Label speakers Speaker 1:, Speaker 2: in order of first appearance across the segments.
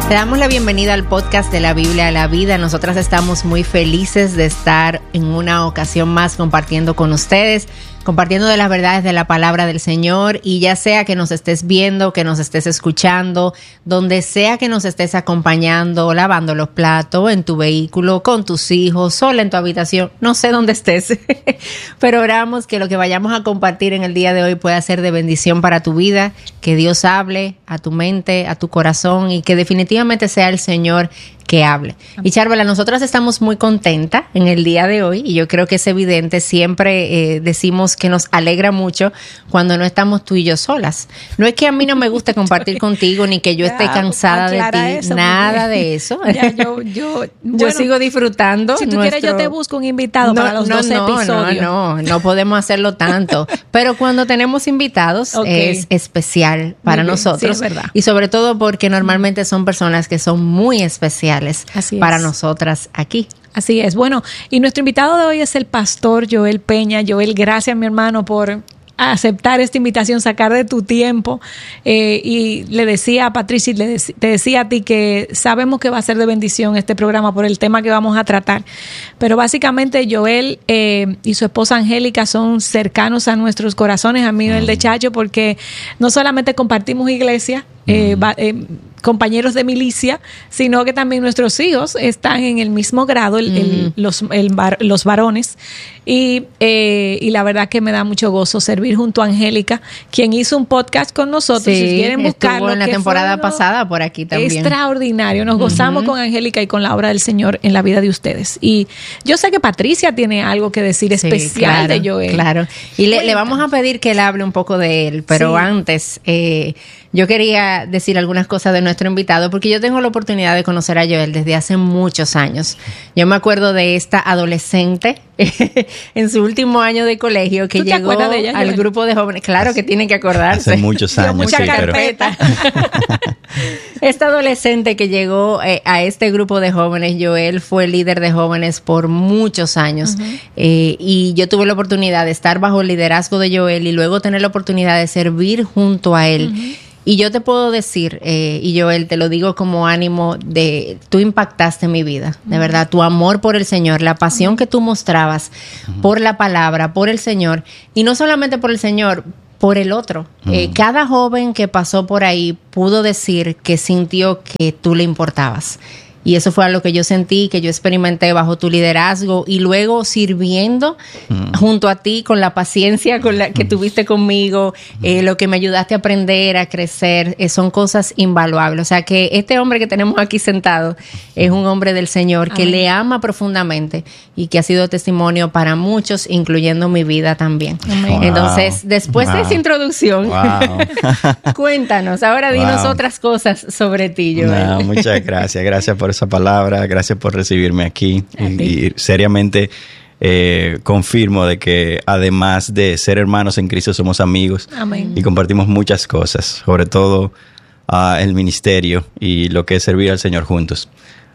Speaker 1: Te damos la bienvenida al podcast de la Biblia a la Vida. Nosotras estamos muy felices de estar en una ocasión más compartiendo con ustedes, compartiendo de las verdades de la palabra del Señor, y ya sea que nos estés viendo, que nos estés escuchando, donde sea que nos estés acompañando, lavando los platos, en tu vehículo, con tus hijos, sola en tu habitación, no sé dónde estés, pero oramos que lo que vayamos a compartir en el día de hoy pueda ser de bendición para tu vida, que Dios hable a tu mente, a tu corazón, y que definitivamente sea el Señor que hable. Y Charvela, nosotras estamos muy contentas en el día de hoy, y yo creo que es evidente, siempre decimos que nos alegra mucho cuando no estamos tú y yo solas. No es que a mí no me guste compartir contigo, ni que yo esté cansada de ti, eso, nada de eso. Ya, yo sigo disfrutando.
Speaker 2: Si tú quieres, yo te busco un invitado para los 12 episodios.
Speaker 1: No podemos hacerlo tanto. Pero cuando tenemos invitados, es especial para nosotros. Sí, es verdad. Y sobre todo porque normalmente son personas que son muy especiales para nosotras aquí.
Speaker 2: Así es. Bueno, y nuestro invitado de hoy es el pastor Joel Peña. Joel, gracias, mi hermano, por aceptar esta invitación, sacar de tu tiempo. Y le decía a Patricia, te decía a ti que sabemos que va a ser de bendición este programa por el tema que vamos a tratar. Pero básicamente Joel y su esposa Angélica son cercanos a nuestros corazones, a mí y el de Chacho, porque no solamente compartimos iglesia, compañeros de milicia, sino que también nuestros hijos están en el mismo grado, los varones, y la verdad que me da mucho gozo servir junto a Angélica, quien hizo un podcast con nosotros.
Speaker 1: Sí,
Speaker 2: si quieren buscarlo,
Speaker 1: estuvo en la temporada pasada por aquí también.
Speaker 2: Extraordinario, nos gozamos con Angélica y con la obra del Señor en la vida de ustedes. Y yo sé que Patricia tiene algo que decir especial de Joel.
Speaker 1: Claro, y le vamos a pedir que él hable un poco de él, pero antes yo quería decir algunas cosas de nuestro invitado, porque yo tengo la oportunidad de conocer a Joel desde hace muchos años. Yo me acuerdo de esta adolescente en su último año de colegio que llegó al grupo de jóvenes. Claro que tienen que acordarse.
Speaker 3: Hace muchos años.
Speaker 1: Mucha carpeta. Esta adolescente que llegó a este grupo de jóvenes, Joel fue líder de jóvenes por muchos años. Y yo tuve la oportunidad de estar bajo el liderazgo de Joel y luego tener la oportunidad de servir junto a él. Y yo te puedo decir, y Joel, te lo digo como ánimo, tú impactaste mi vida, de verdad, tu amor por el Señor, la pasión que tú mostrabas por la palabra, por el Señor, y no solamente por el Señor, por el otro. Cada joven que pasó por ahí pudo decir que sintió que tú le importabas. Y eso fue algo que yo sentí, que yo experimenté bajo tu liderazgo y luego sirviendo junto a ti con la paciencia con la que tuviste conmigo, lo que me ayudaste a aprender, a crecer, son cosas invaluables. O sea que este hombre que tenemos aquí sentado es un hombre del Señor que le ama profundamente y que ha sido testimonio para muchos, incluyendo mi vida también. Wow. Entonces, después de esa introducción, cuéntanos, ahora dinos otras cosas sobre ti, Joel.
Speaker 3: Muchas gracias. Gracias por esa palabra, gracias por recibirme aquí y seriamente confirmo de que además de ser hermanos en Cristo somos amigos. Amén. Y compartimos muchas cosas, sobre todo el ministerio y lo que es servir al Señor juntos.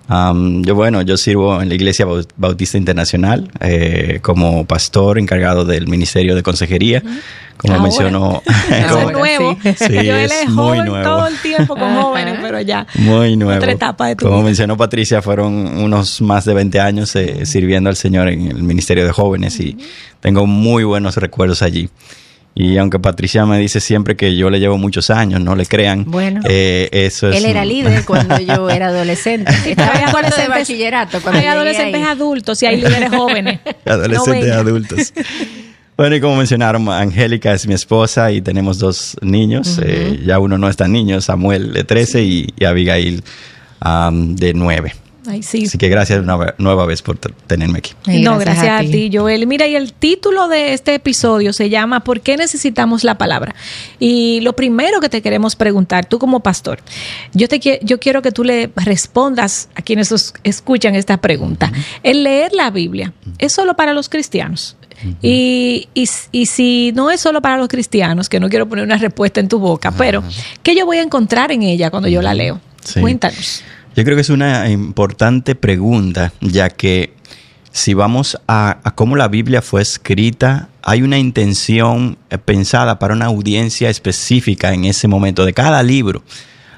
Speaker 3: Yo sirvo en la Iglesia Bautista Internacional como pastor encargado del Ministerio de Consejería. Como mencionó,
Speaker 2: como nuevo.
Speaker 3: Sí,
Speaker 2: yo él es muy
Speaker 3: nuevo.
Speaker 2: Todo el tiempo con jóvenes, pero ya.
Speaker 3: Muy nuevo.
Speaker 2: Otra etapa de tu
Speaker 3: Como
Speaker 2: vida.
Speaker 3: mencionó Patricia, fueron unos más de 20 años sirviendo al Señor en el Ministerio de Jóvenes y tengo muy buenos recuerdos allí. Y aunque Patricia me dice siempre que yo le llevo muchos años, no le crean.
Speaker 1: Bueno,
Speaker 3: eso es.
Speaker 1: Él era líder cuando yo era adolescente. Estaba en cuarto de bachillerato.
Speaker 2: Hay adolescentes adultos y hay líderes jóvenes.
Speaker 3: Adolescentes adultos. Bueno, y como mencionaron, Angélica es mi esposa y tenemos 2 niños. Ya uno no es tan niño, Samuel de 13 y Abigail de 9.
Speaker 2: Ay, sí.
Speaker 3: Así que gracias nueva vez por tenerme aquí.
Speaker 2: No, gracias a ti, Joel. Mira, y el título de este episodio se llama ¿Por qué necesitamos la palabra? Y lo primero que te queremos preguntar, tú como pastor, yo quiero que tú le respondas a quienes escuchan esta pregunta. ¿El leer la Biblia es solo para los cristianos? Y si no es solo para los cristianos, que no quiero poner una respuesta en tu boca, pero ¿qué yo voy a encontrar en ella cuando yo la leo? Sí. Cuéntanos.
Speaker 3: Yo creo que es una importante pregunta, ya que si vamos a cómo la Biblia fue escrita, hay una intención pensada para una audiencia específica en ese momento de cada libro.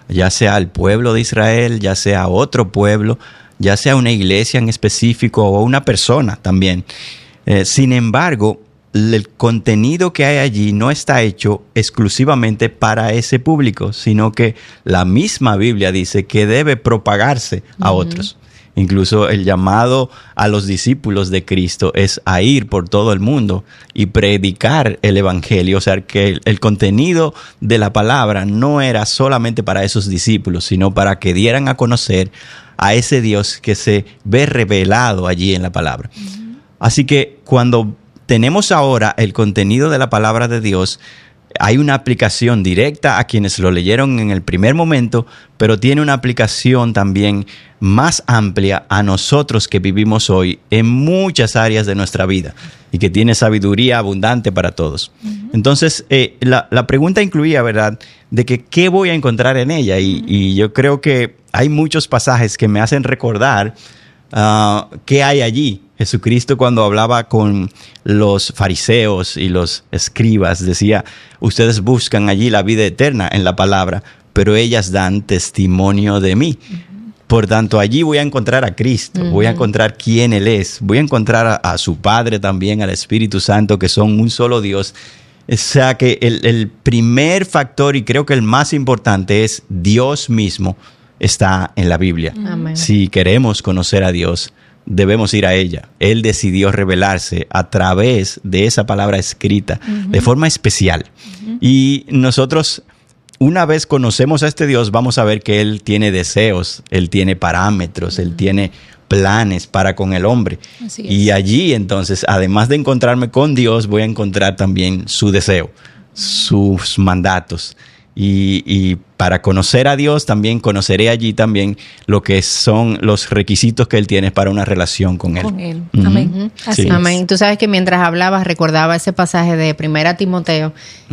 Speaker 3: ya sea al pueblo de Israel, ya sea otro pueblo, ya sea una iglesia en específico o una persona también. Sin embargo, el contenido que hay allí no está hecho exclusivamente para ese público, sino que la misma Biblia dice que debe propagarse a otros. Incluso el llamado a los discípulos de Cristo es a ir por todo el mundo y predicar el evangelio. O sea, que el contenido de la palabra no era solamente para esos discípulos, sino para que dieran a conocer a ese Dios que se ve revelado allí en la palabra. Así que cuando tenemos ahora el contenido de la palabra de Dios, hay una aplicación directa a quienes lo leyeron en el primer momento, pero tiene una aplicación también más amplia a nosotros que vivimos hoy en muchas áreas de nuestra vida y que tiene sabiduría abundante para todos. Entonces, la pregunta incluía, ¿verdad?, de que qué voy a encontrar en ella. Y yo creo que hay muchos pasajes que me hacen recordar qué hay allí. Jesucristo, cuando hablaba con los fariseos y los escribas, decía: ustedes buscan allí la vida eterna en la palabra, pero ellas dan testimonio de mí. Por tanto, allí voy a encontrar a Cristo, voy a encontrar quién Él es, voy a encontrar a su Padre también, al Espíritu Santo, que son un solo Dios. O sea que el primer factor, y creo que el más importante, es Dios mismo está en la Biblia. Amén. Si queremos conocer a Dios, debemos ir a ella. Él decidió revelarse a través de esa palabra escrita de forma especial. Y nosotros, una vez conocemos a este Dios, vamos a ver que Él tiene deseos, Él tiene parámetros, Él tiene planes para con el hombre. Y allí, entonces, además de encontrarme con Dios, voy a encontrar también su deseo, sus mandatos. Y para conocer a Dios también conoceré allí también lo que son los requisitos que Él tiene para una relación con Él.
Speaker 2: Con Él. Amén.
Speaker 1: Así es. Amén. Tú sabes que mientras hablabas recordaba ese pasaje de 1 Timoteo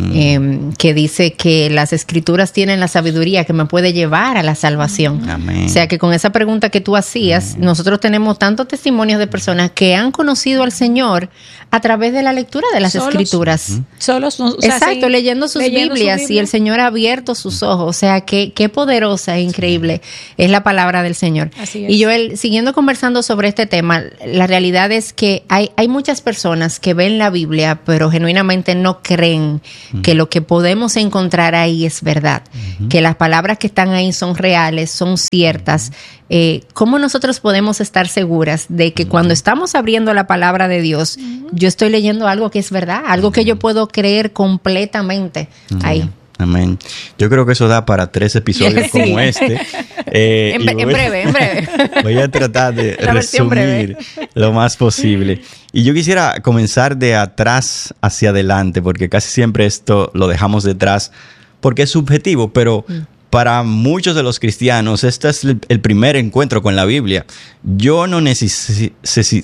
Speaker 1: que dice que las escrituras tienen la sabiduría que me puede llevar a la salvación.
Speaker 3: Amén.
Speaker 1: O sea que con esa pregunta que tú hacías, nosotros tenemos tantos testimonios de personas que han conocido al Señor a través de la lectura de las escrituras.
Speaker 2: Solos.
Speaker 1: Exacto, leyendo sus Biblias, y el Señor ha abierto sus ojos. O sea, qué poderosa e increíble es la palabra del Señor. Así es. Y Joel, siguiendo conversando sobre este tema, la realidad es que hay muchas personas que ven la Biblia, pero genuinamente no creen que lo que podemos encontrar ahí es verdad, que las palabras que están ahí son reales, son ciertas. ¿Cómo nosotros podemos estar seguras de que cuando estamos abriendo la palabra de Dios, yo estoy leyendo algo que es verdad, algo que yo puedo creer completamente ahí?
Speaker 3: Amén. Yo creo que eso da para 3 episodios como este.
Speaker 1: En breve.
Speaker 3: Voy a tratar de resumir lo más posible. Y yo quisiera comenzar de atrás hacia adelante, porque casi siempre esto lo dejamos detrás, porque es subjetivo, pero para muchos de los cristianos este es el primer encuentro con la Biblia. Yo no necesité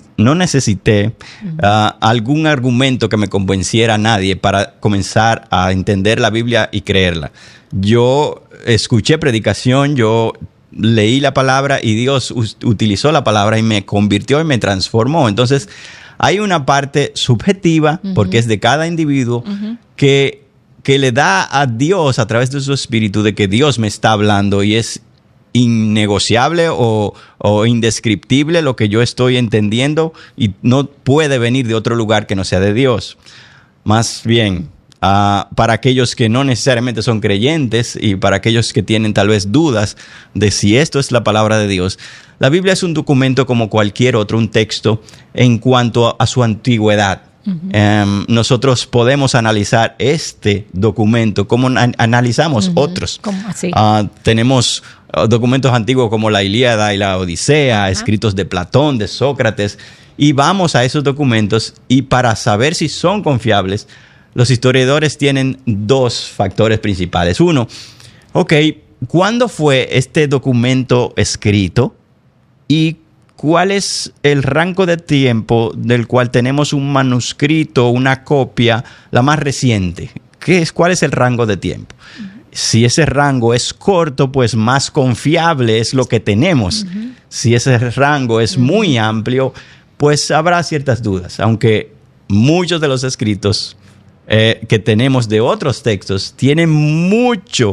Speaker 3: algún argumento que me convenciera a nadie para comenzar a entender la Biblia y creerla. Yo escuché predicación, yo leí la palabra y Dios utilizó la palabra y me convirtió y me transformó. Entonces, hay una parte subjetiva, porque es de cada individuo, que le da a Dios a través de su espíritu de que Dios me está hablando y es innegociable o indescriptible lo que yo estoy entendiendo y no puede venir de otro lugar que no sea de Dios. Más bien, para aquellos que no necesariamente son creyentes y para aquellos que tienen tal vez dudas de si esto es la palabra de Dios, la Biblia es un documento como cualquier otro, un texto en cuanto a su antigüedad. Nosotros podemos analizar este documento como analizamos otros. Tenemos documentos antiguos como la Ilíada y la Odisea, escritos de Platón, de Sócrates, y vamos a esos documentos y para saber si son confiables, los historiadores tienen 2 factores principales. Uno, ¿cuándo fue este documento escrito? Y ¿cuál es el rango de tiempo del cual tenemos un manuscrito, una copia, la más reciente? ¿Cuál es el rango de tiempo? Si ese rango es corto, pues más confiable es lo que tenemos. Si ese rango es muy amplio, pues habrá ciertas dudas. Aunque muchos de los escritos que tenemos de otros textos tienen mucho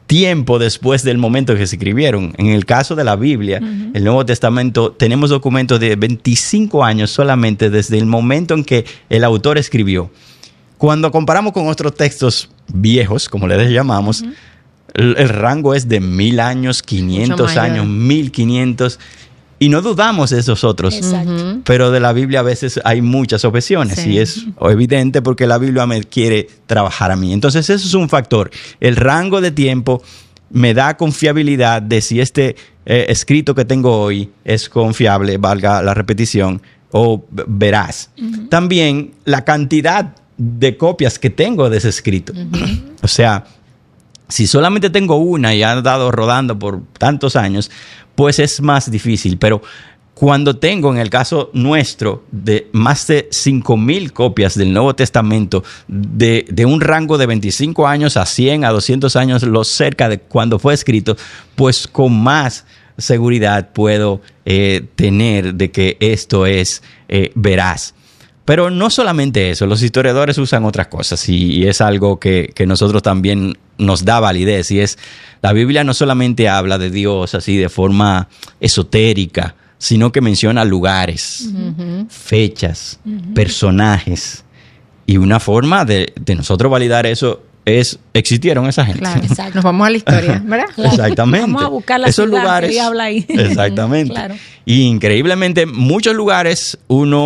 Speaker 3: tiempo después del momento que se escribieron. En el caso de la Biblia, el Nuevo Testamento, tenemos documentos de 25 años solamente desde el momento en que el autor escribió. Cuando comparamos con otros textos viejos, como les llamamos, el rango es de 1000 años, 500 años, 1500. Y no dudamos de esos otros. Exacto. Pero de la Biblia a veces hay muchas objeciones. Sí. Y es evidente porque la Biblia me quiere trabajar a mí. Entonces eso es un factor. El rango de tiempo me da confiabilidad de si este escrito que tengo hoy es confiable, valga la repetición, o veraz. También la cantidad de copias que tengo de ese escrito. O sea, si solamente tengo una y ha andado rodando por tantos años, pues es más difícil. Pero cuando tengo, en el caso nuestro, de más de 5,000 copias del Nuevo Testamento, de un rango de 25 años a 100, a 200 años, lo cerca de cuando fue escrito, pues con más seguridad puedo tener de que esto es veraz. Pero no solamente eso, los historiadores usan otras cosas y es algo que nosotros también nos da validez, y es, la Biblia no solamente habla de Dios así de forma esotérica, sino que menciona lugares, fechas, personajes, y una forma de nosotros validar eso es, existieron esa gente.
Speaker 1: Claro, exacto. Nos vamos a la historia, ¿verdad?
Speaker 3: Claro. Exactamente.
Speaker 2: Vamos a buscar la
Speaker 3: esos
Speaker 2: ciudad
Speaker 3: lugares,
Speaker 2: que habla ahí.
Speaker 3: Exactamente.
Speaker 2: Claro.
Speaker 3: Y increíblemente, muchos lugares,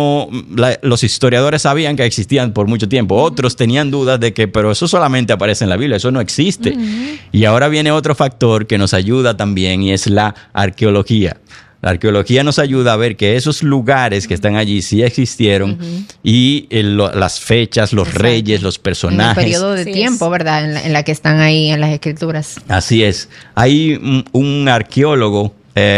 Speaker 3: los historiadores sabían que existían por mucho tiempo. Otros tenían dudas de que, pero eso solamente aparece en la Biblia, eso no existe. Y ahora viene otro factor que nos ayuda también, y es la arqueología. La arqueología nos ayuda a ver que esos lugares que están allí sí existieron, y las fechas, los reyes, los personajes.
Speaker 1: En el periodo de tiempo, ¿verdad? En la que están ahí en las escrituras.
Speaker 3: Así es. Hay un arqueólogo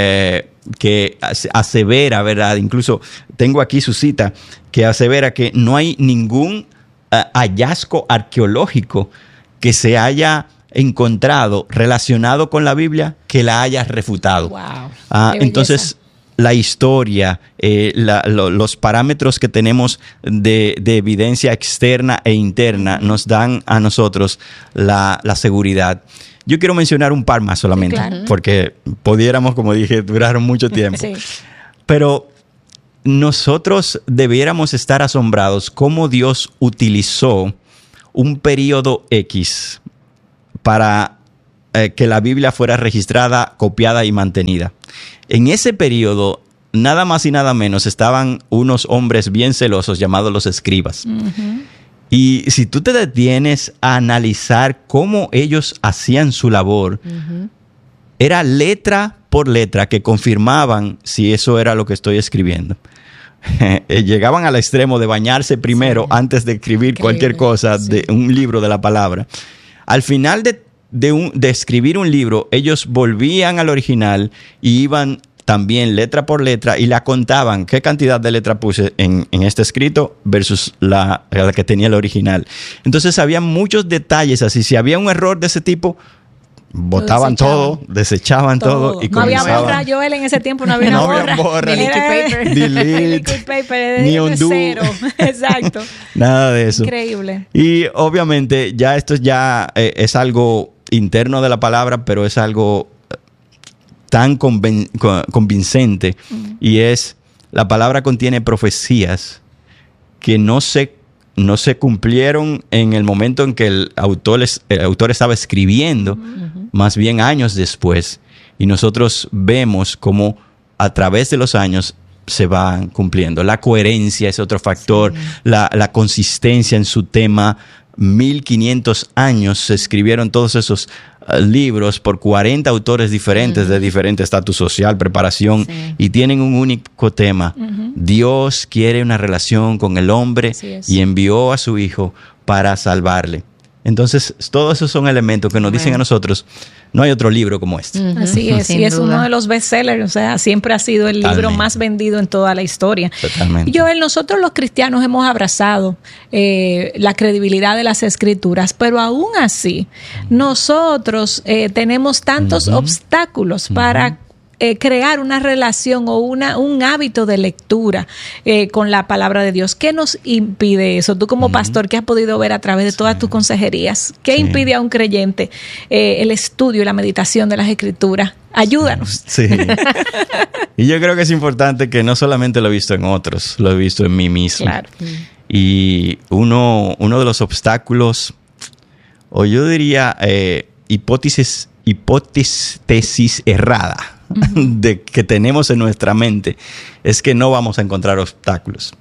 Speaker 3: que asevera, ¿verdad? Incluso tengo aquí su cita, que asevera que no hay ningún hallazgo arqueológico que se haya encontrado relacionado con la Biblia que la haya refutado.
Speaker 2: Wow.
Speaker 3: Entonces, la historia, los parámetros que tenemos de evidencia externa e interna nos dan a nosotros la seguridad. Yo quiero mencionar un par más solamente, porque pudiéramos, como dije, durar mucho tiempo. Sí. Pero nosotros debiéramos estar asombrados cómo Dios utilizó un periodo X para que la Biblia fuera registrada, copiada y mantenida. En ese periodo, nada más y nada menos, estaban unos hombres bien celosos llamados los escribas. Y si tú te detienes a analizar cómo ellos hacían su labor, era letra por letra que confirmaban si eso era lo que estoy escribiendo. Llegaban al extremo de bañarse primero antes de escribir cualquier cosa de un libro de la palabra. Al final de escribir un libro, ellos volvían al original y iban también letra por letra y la contaban. ¿Qué cantidad de letra puse en este escrito versus la que tenía el original? Entonces había muchos detalles así. Si había un error de ese tipo, botaban todo, desechaban todo y
Speaker 2: no había borra, Joel, en ese tiempo no había una borra.
Speaker 3: Delete paper, ni undo.
Speaker 2: Cero. Exacto.
Speaker 3: Nada de eso.
Speaker 2: Increíble.
Speaker 3: Y obviamente ya esto es algo interno de la palabra, pero es algo tan convincente, y es, la palabra contiene profecías que no se cumplieron en el momento en que el autor estaba escribiendo, más bien años después, y nosotros vemos cómo a través de los años se van cumpliendo. La coherencia es otro factor, la consistencia en su tema. 1500 años se escribieron todos esos libros por 40 autores diferentes de diferente estatus social, preparación, y tienen un único tema. Dios quiere una relación con el hombre y envió a su Hijo para salvarle. Entonces, todos esos son elementos que nos dicen a nosotros, no hay otro libro como este.
Speaker 2: Así es, y es uno de los bestsellers, o sea, siempre ha sido el libro más vendido en toda la historia.
Speaker 3: Totalmente.
Speaker 2: Joel, nosotros los cristianos hemos abrazado la credibilidad de las Escrituras, pero aún así, nosotros tenemos tantos obstáculos para crear una relación o un hábito de lectura con la palabra de Dios. ¿Qué nos impide eso? Tú como pastor que has podido ver a través de todas tus consejerías, ¿qué impide a un creyente el estudio y la meditación de las Escrituras? Ayúdanos.
Speaker 3: Sí. Y yo creo que es importante que no solamente lo he visto en otros, lo he visto en mí mismo.
Speaker 2: Claro.
Speaker 3: Y uno de los obstáculos, o yo diría hipótesis errada de que tenemos en nuestra mente, es que no vamos a encontrar obstáculos.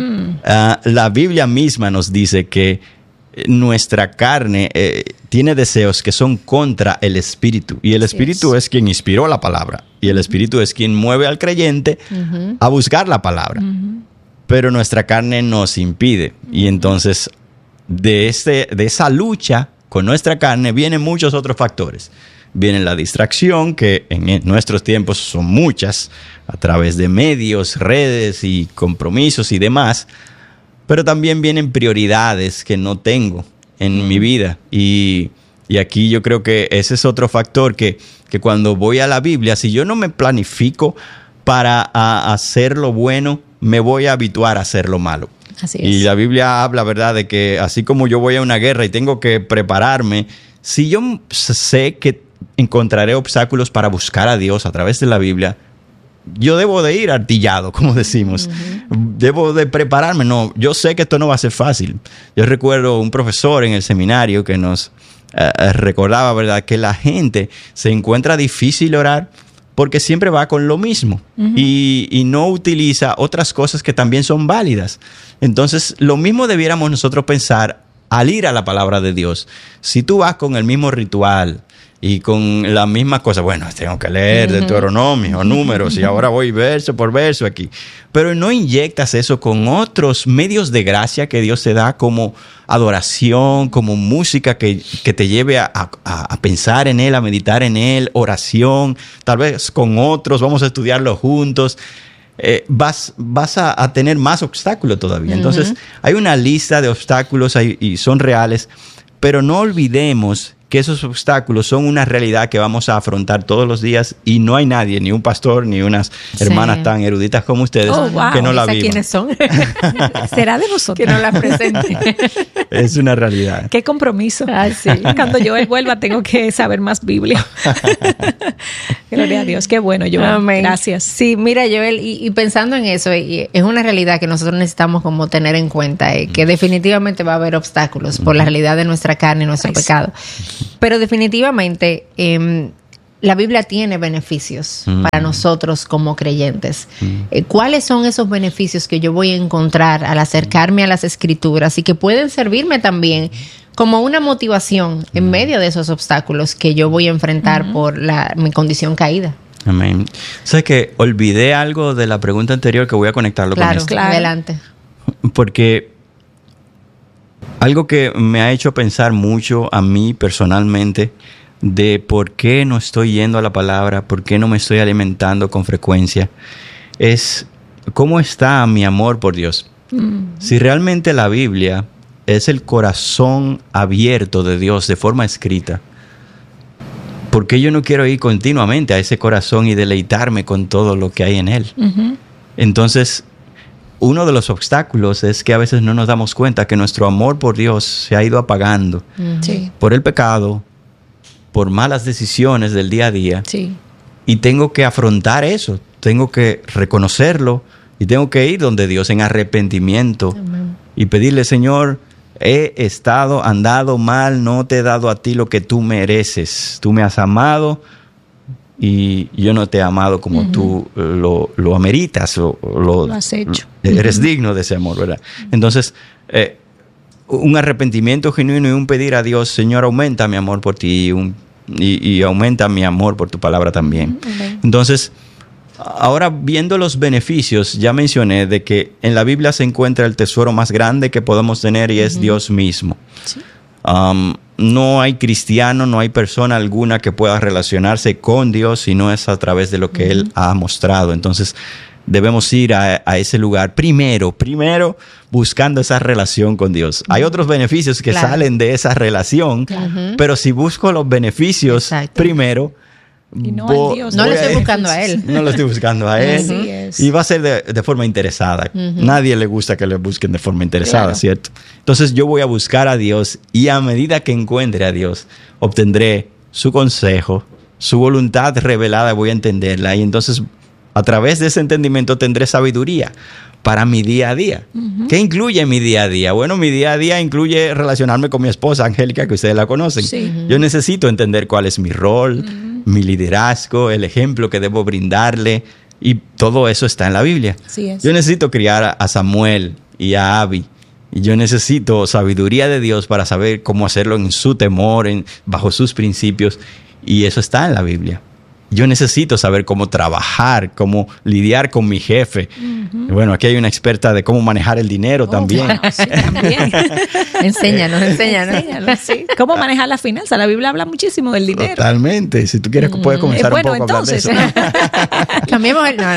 Speaker 3: La Biblia misma nos dice que nuestra carne tiene deseos que son contra el Espíritu. Y el Espíritu es quien inspiró la palabra. Y el Espíritu es quien mueve al creyente a buscar la palabra. Pero nuestra carne nos impide. Y entonces, de esa lucha con nuestra carne, vienen muchos otros factores. Viene la distracción, que en nuestros tiempos son muchas, a través de medios, redes y compromisos y demás. Pero también vienen prioridades que no tengo en mi vida. Y aquí yo creo que ese es otro factor que cuando voy a la Biblia, si yo no me planifico para hacer lo bueno, me voy a habituar a hacer lo malo.
Speaker 2: Así es.
Speaker 3: Y la Biblia habla, ¿verdad?, de que así como yo voy a una guerra y tengo que prepararme, si yo sé que encontraré obstáculos para buscar a Dios a través de la Biblia, yo debo de ir artillado, como decimos. Debo de prepararme. No, yo sé que esto no va a ser fácil. Yo recuerdo un profesor en el seminario que nos recordaba, ¿verdad?, que la gente se encuentra difícil orar porque siempre va con lo mismo y no utiliza otras cosas que también son válidas. Entonces, lo mismo debiéramos nosotros pensar al ir a la palabra de Dios. Si tú vas con el mismo ritual y con la misma cosa, bueno, tengo que leer Deuteronomio, números, y ahora voy verso por verso aquí. Pero no inyectas eso con otros medios de gracia que Dios te da, como adoración, como música que te lleve a pensar en Él, a meditar en Él, oración, tal vez con otros, vamos a estudiarlo juntos. Vas a tener más obstáculos todavía. Entonces, hay una lista de obstáculos y son reales, pero no olvidemos que esos obstáculos son una realidad que vamos a afrontar todos los días, y no hay nadie, ni un pastor, ni unas hermanas tan eruditas como ustedes, que no la vivan.
Speaker 1: ¿Quiénes son?
Speaker 2: ¿Será de nosotros?
Speaker 1: Que no la presenten.
Speaker 3: Es una realidad.
Speaker 2: Qué compromiso.
Speaker 1: Sí.
Speaker 2: Cuando Joel vuelva tengo que saber más Biblia. Gloria a Dios. Qué bueno, Joel.
Speaker 1: Amén.
Speaker 2: Gracias.
Speaker 1: Sí, mira, Joel, y pensando en eso, es una realidad que nosotros necesitamos como tener en cuenta, que definitivamente va a haber obstáculos por la realidad de nuestra carne y nuestro pecado. Pero definitivamente la Biblia tiene beneficios para nosotros como creyentes. ¿Cuáles son esos beneficios que yo voy a encontrar al acercarme a las Escrituras y que pueden servirme también como una motivación en medio de esos obstáculos que yo voy a enfrentar por mi condición caída?
Speaker 3: Amén. O sea que olvidé algo de la pregunta anterior que voy a conectarlo con esto.
Speaker 1: Claro, adelante.
Speaker 3: Porque algo que me ha hecho pensar mucho a mí personalmente de por qué no estoy yendo a la palabra, por qué no me estoy alimentando con frecuencia, es cómo está mi amor por Dios. Si realmente la Biblia es el corazón abierto de Dios de forma escrita, ¿por qué yo no quiero ir continuamente a ese corazón y deleitarme con todo lo que hay en él? Entonces, uno de los obstáculos es que a veces no nos damos cuenta que nuestro amor por Dios se ha ido apagando por el pecado, por malas decisiones del día a día. Y tengo que afrontar eso, tengo que reconocerlo y tengo que ir donde Dios en arrepentimiento y pedirle: Señor, he andado mal, no te he dado a ti lo que tú mereces. Tú me has amado y yo no te he amado como tú lo ameritas, lo has hecho. Eres digno de ese amor, ¿verdad? Entonces, un arrepentimiento genuino y un pedir a Dios: Señor, aumenta mi amor por ti y aumenta mi amor por tu palabra también. Entonces, ahora viendo los beneficios, ya mencioné de que en la Biblia se encuentra el tesoro más grande que podemos tener, y es Dios mismo. No hay cristiano, no hay persona alguna que pueda relacionarse con Dios si no es a través de lo que Él ha mostrado. Entonces, debemos ir a ese lugar primero buscando esa relación con Dios. Hay otros beneficios que salen de esa relación, pero si busco los beneficios primero,
Speaker 2: Y no al Dios.
Speaker 1: No lo estoy buscando a él.
Speaker 3: No lo estoy buscando a él.
Speaker 2: Así es.
Speaker 3: Y va a ser de forma interesada. Nadie le gusta que le busquen de forma interesada, claro. ¿Cierto? Entonces yo voy a buscar a Dios y a medida que encuentre a Dios, obtendré su consejo, su voluntad revelada, voy a entenderla. Y entonces a través de ese entendimiento tendré sabiduría para mi día a día. ¿Qué incluye mi día a día? Bueno, mi día a día incluye relacionarme con mi esposa, Angélica, que ustedes la conocen. Sí. Yo necesito entender cuál es mi rol, mi liderazgo, el ejemplo que debo brindarle, y todo eso está en la Biblia.
Speaker 2: Sí es.
Speaker 3: Yo necesito criar a Samuel y a Abby, y yo necesito sabiduría de Dios para saber cómo hacerlo en su temor, bajo sus principios, y eso está en la Biblia. Yo necesito saber cómo trabajar, cómo lidiar con mi jefe. Bueno, aquí hay una experta de cómo manejar el dinero también.
Speaker 2: Bueno, sí, también.
Speaker 1: Enséñanos.
Speaker 2: Sí. ¿Cómo manejar la finanza? La Biblia habla muchísimo del dinero.
Speaker 3: Totalmente. Si tú quieres, puedes comenzar un poco
Speaker 2: entonces,
Speaker 3: a hablar de eso.
Speaker 1: Cambiemos el... No.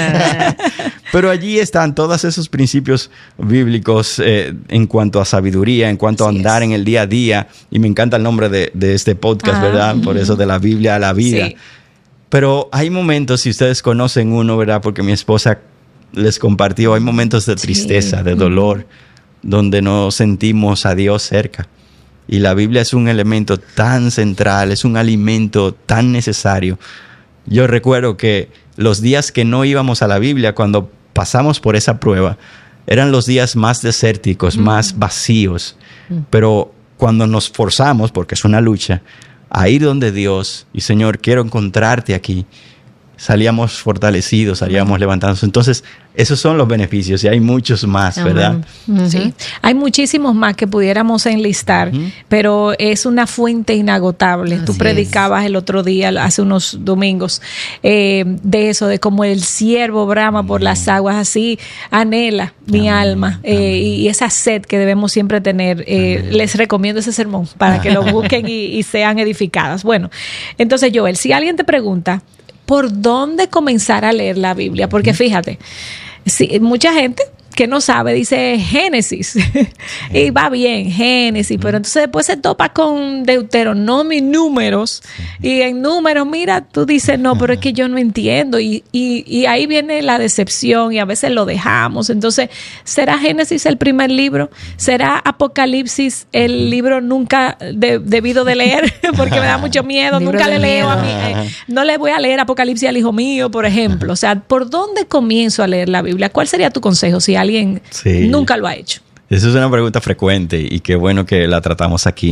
Speaker 3: Pero allí están todos esos principios bíblicos en cuanto a sabiduría, en cuanto a andar en el día a día. Y me encanta el nombre de este podcast, ¿verdad? Por eso, de la Biblia a la vida. Sí. Pero hay momentos, si ustedes conocen uno, ¿verdad? Porque mi esposa les compartió, hay momentos de tristeza, de dolor, donde no sentimos a Dios cerca. Y la Biblia es un elemento tan central, es un alimento tan necesario. Yo recuerdo que los días que no íbamos a la Biblia, cuando pasamos por esa prueba, eran los días más desérticos, más vacíos. Pero cuando nos forzamos, porque es una lucha, a ir donde Dios y Señor, quiero encontrarte aquí, salíamos fortalecidos, salíamos levantándonos. Entonces, esos son los beneficios y hay muchos más, ¿verdad?
Speaker 2: Sí, hay muchísimos más que pudiéramos enlistar, pero es una fuente inagotable. Así Tú predicabas el otro día, hace unos domingos, de eso, de cómo el ciervo brama por las aguas, así anhela mi alma, y esa sed que debemos siempre tener. Les recomiendo ese sermón para que lo busquen y sean edificadas. Bueno, entonces, Joel, si alguien te pregunta, ¿por dónde comenzar a leer la Biblia? Porque fíjate, mucha gente que no sabe dice Génesis y va bien, Génesis, pero entonces después se topa con Deuteronomio y Números, y en Números, mira, tú dices, no, pero es que yo no entiendo, y ahí viene la decepción y a veces lo dejamos. Entonces, ¿será Génesis el primer libro? ¿Será Apocalipsis el libro nunca debido de leer? Porque me da mucho miedo, nunca le leo a mí, no le voy a leer Apocalipsis al hijo mío, por ejemplo. O sea, ¿por dónde comienzo a leer la Biblia? ¿Cuál sería tu consejo si alguien nunca lo ha hecho?
Speaker 3: Esa es una pregunta frecuente y qué bueno que la tratamos aquí,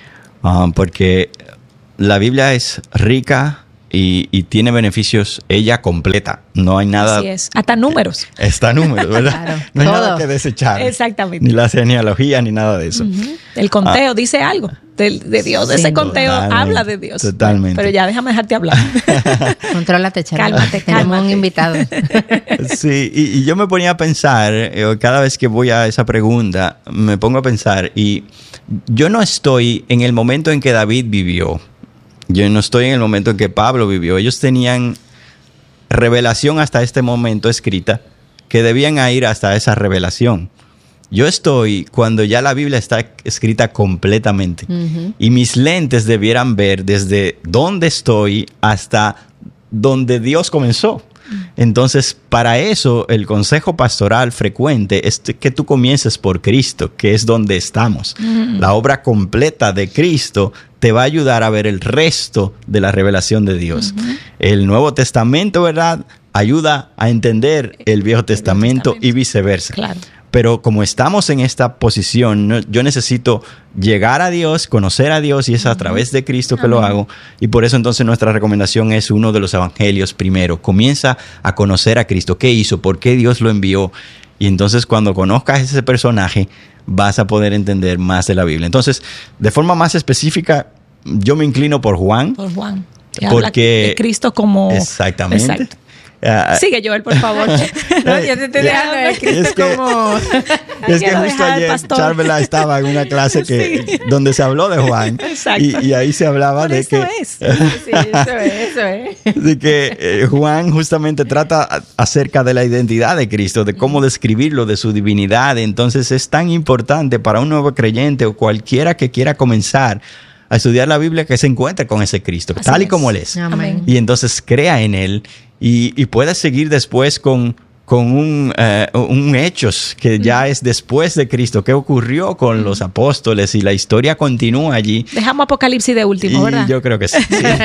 Speaker 3: porque la Biblia es rica y tiene beneficios, ella completa, no hay nada.
Speaker 2: Así es, hasta números.
Speaker 3: Está números, ¿verdad?
Speaker 1: Claro,
Speaker 3: no hay
Speaker 1: todo.
Speaker 3: nada que desechar.
Speaker 2: Exactamente.
Speaker 3: Ni la genealogía ni nada de eso.
Speaker 2: El conteo dice algo de Dios,
Speaker 3: Sí,
Speaker 2: ese conteo habla de Dios.
Speaker 3: Totalmente.
Speaker 2: Pero ya déjame dejarte hablar.
Speaker 1: Contrólate, Charlie.
Speaker 2: Cálmate.
Speaker 1: Tenemos un invitado.
Speaker 3: Sí, y yo me ponía a pensar, cada vez que voy a esa pregunta, me pongo a pensar, y yo no estoy en el momento en que David vivió. Yo no estoy en el momento en que Pablo vivió. Ellos tenían revelación hasta este momento escrita, que debían ir hasta esa revelación. Yo estoy cuando ya la Biblia está escrita completamente. Y mis lentes debieran ver desde dónde estoy hasta donde Dios comenzó. Entonces, para eso, el consejo pastoral frecuente es que tú comiences por Cristo, que es donde estamos. La obra completa de Cristo te va a ayudar a ver el resto de la revelación de Dios. El Nuevo Testamento, ¿verdad?, ayuda a entender el Viejo Testamento y viceversa.
Speaker 2: Claro.
Speaker 3: Pero como estamos en esta posición, yo necesito llegar a Dios, conocer a Dios, y es a través de Cristo que lo hago. Y por eso entonces nuestra recomendación es uno de los evangelios primero. Comienza a conocer a Cristo. ¿Qué hizo? ¿Por qué Dios lo envió? Y entonces cuando conozcas ese personaje, vas a poder entender más de la Biblia. Entonces, de forma más específica, yo me inclino por Juan.
Speaker 2: Por Juan.
Speaker 3: Porque
Speaker 2: de Cristo como...
Speaker 3: Exactamente.
Speaker 2: Exacto. Sigue, Joel, por favor.
Speaker 1: No, yo te estoy dejando de Cristo como...
Speaker 3: Es que justo ayer Charvela estaba en una clase donde se habló de Juan.
Speaker 2: Exacto.
Speaker 3: Y ahí se hablaba
Speaker 2: por
Speaker 3: de
Speaker 2: eso
Speaker 3: que...
Speaker 2: es.
Speaker 1: Sí, eso es.
Speaker 3: De que Juan justamente trata acerca de la identidad de Cristo, de cómo describirlo, de su divinidad. Entonces es tan importante para un nuevo creyente o cualquiera que quiera comenzar a estudiar la Biblia, que se encuentre con ese Cristo,
Speaker 2: Así
Speaker 3: tal y
Speaker 2: es.
Speaker 3: como Él es.
Speaker 1: Amén.
Speaker 3: Y entonces crea en Él y pueda seguir después con un hechos que ya es después de Cristo, qué ocurrió con los apóstoles, y la historia continúa allí.
Speaker 2: Dejamos Apocalipsis de último, ¿verdad?
Speaker 3: Yo creo que sí.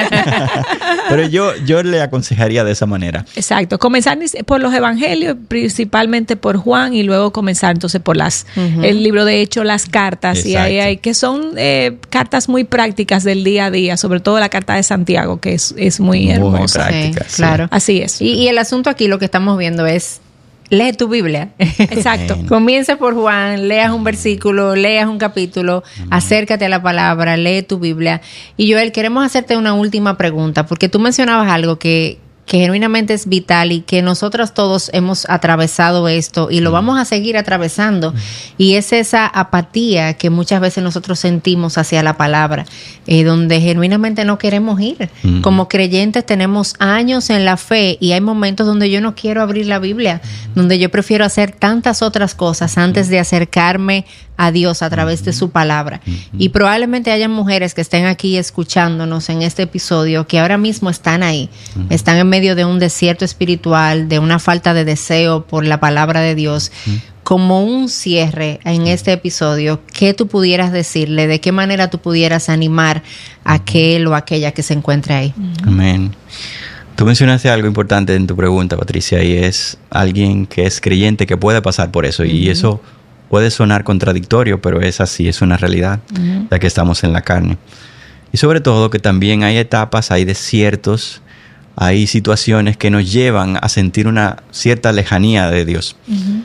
Speaker 3: Pero yo le aconsejaría de esa manera.
Speaker 2: Exacto, comenzar por los evangelios, principalmente por Juan, y luego comenzar entonces por el libro de Hechos, las cartas.
Speaker 3: Exacto.
Speaker 2: Y ahí hay que son cartas muy prácticas del día a día, sobre todo la carta de Santiago, que es muy hermosa.
Speaker 3: práctica,
Speaker 1: Sí, claro.
Speaker 2: Así es.
Speaker 1: Y el asunto aquí, lo que estamos viendo es, lee tu Biblia.
Speaker 2: Exacto.
Speaker 1: Comienza por Juan, leas un versículo, leas un capítulo, acércate a la palabra, lee tu Biblia. Y Joel, queremos hacerte una última pregunta, porque tú mencionabas algo que genuinamente es vital y que nosotros todos hemos atravesado esto y lo vamos a seguir atravesando, y es esa apatía que muchas veces nosotros sentimos hacia la palabra, donde genuinamente no queremos ir. Como creyentes tenemos años en la fe y hay momentos donde yo no quiero abrir la Biblia, donde yo prefiero hacer tantas otras cosas antes de acercarme a Dios a través de su palabra. Y probablemente hayan mujeres que estén aquí escuchándonos en este episodio que ahora mismo están ahí, están en medio de un desierto espiritual, de una falta de deseo por la palabra de Dios. Como un cierre en este episodio, ¿qué tú pudieras decirle? ¿De qué manera tú pudieras animar a aquel o aquella que se encuentre ahí?
Speaker 3: Amén. Tú mencionaste algo importante en tu pregunta, Patricia, y es alguien que es creyente que puede pasar por eso. Y eso puede sonar contradictorio, pero es así, es una realidad, ya que estamos en la carne. Y sobre todo que también hay etapas, hay desiertos, hay situaciones que nos llevan a sentir una cierta lejanía de Dios.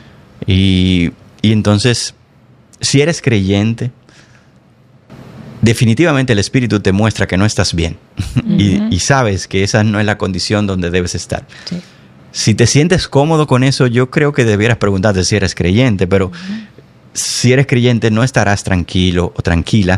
Speaker 3: Y entonces, si eres creyente, definitivamente el Espíritu te muestra que no estás bien. Y sabes que esa no es la condición donde debes estar.
Speaker 2: Sí.
Speaker 3: Si te sientes cómodo con eso, yo creo que debieras preguntarte si eres creyente, pero si eres creyente no estarás tranquilo o tranquila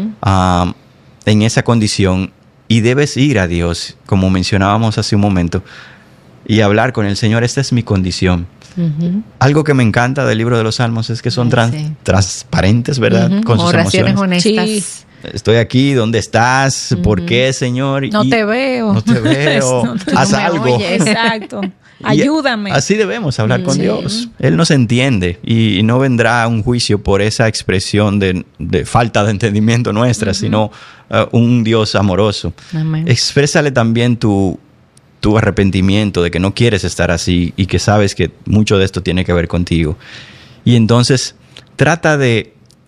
Speaker 3: en esa condición, y debes ir a Dios, como mencionábamos hace un momento, y hablar con el Señor. Esta es mi condición. Algo que me encanta del libro de los Salmos es que son transparentes, ¿verdad? Con sus
Speaker 1: oraciones
Speaker 3: emociones.
Speaker 1: honestas.
Speaker 2: Sí.
Speaker 3: Estoy aquí, ¿dónde estás? ¿Por qué, Señor?
Speaker 2: No te veo.
Speaker 3: No te veo. Haz
Speaker 1: no me
Speaker 3: algo.
Speaker 1: oyes.
Speaker 2: Exacto. Ayúdame.
Speaker 3: Así debemos hablar con Dios. Él nos entiende y no vendrá un juicio por esa expresión de falta de entendimiento nuestra, sino un Dios amoroso.
Speaker 1: Amén.
Speaker 3: Exprésale también tu arrepentimiento de que no quieres estar así y que sabes que mucho de esto tiene que ver contigo. Y entonces trata de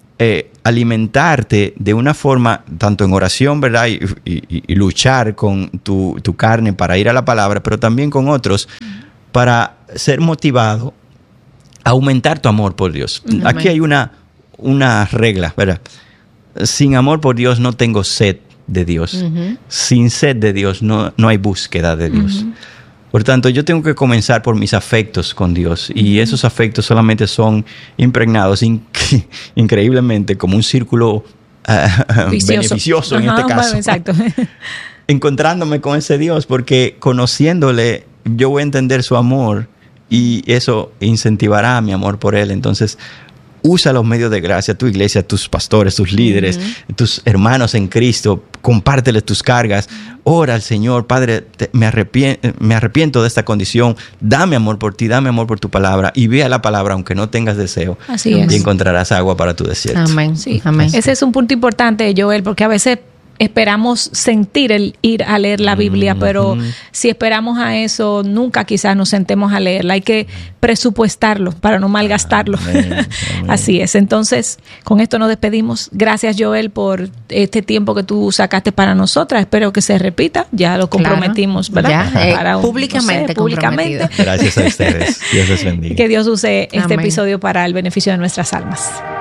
Speaker 3: alimentarte de una forma, tanto en oración, ¿verdad? Y luchar con tu carne para ir a la palabra, pero también con otros, para ser motivado a aumentar tu amor por Dios. Aquí hay una regla, ¿verdad? Sin amor por Dios no tengo sed de Dios. Sin sed de Dios no hay búsqueda de Dios. Por tanto, yo tengo que comenzar por mis afectos con Dios, y esos afectos solamente son impregnados increíblemente como un círculo beneficioso en este caso.
Speaker 2: Bueno, exacto.
Speaker 3: Encontrándome con ese Dios, porque conociéndole yo voy a entender su amor y eso incentivará mi amor por Él. Entonces, usa los medios de gracia, tu iglesia, tus pastores, tus líderes, tus hermanos en Cristo, compárteles tus cargas, ora al Señor, Padre, me arrepiento de esta condición, dame amor por ti, dame amor por tu palabra, y ve a la palabra aunque no tengas deseo.
Speaker 2: Así es.
Speaker 3: Y encontrarás agua para tu desierto.
Speaker 1: Amén.
Speaker 2: Sí.
Speaker 1: Amén.
Speaker 2: Ese es un punto importante, Joel, porque a veces esperamos sentir el ir a leer la Biblia, pero si esperamos a eso, nunca quizás nos sentemos a leerla. Hay que presupuestarlo para no malgastarlo.
Speaker 3: Amén.
Speaker 2: Así es. Entonces, con esto nos despedimos. Gracias, Joel, por este tiempo que tú sacaste para nosotras. Espero que se repita. Ya lo comprometimos, ¿verdad?
Speaker 1: Ya, públicamente.
Speaker 3: Gracias a ustedes. Dios les bendiga.
Speaker 2: Que Dios use este
Speaker 1: Amén.
Speaker 2: episodio para el beneficio de nuestras almas.